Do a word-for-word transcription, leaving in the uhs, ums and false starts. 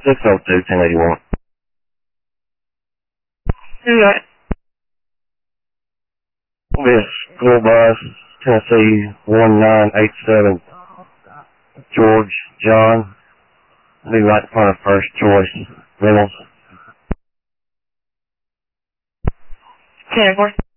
six oh two, ten eighty-one. Yeah. This school bus, Tennessee one nine eight seven, George John. Be right in front of First Choice Reynolds. ten four.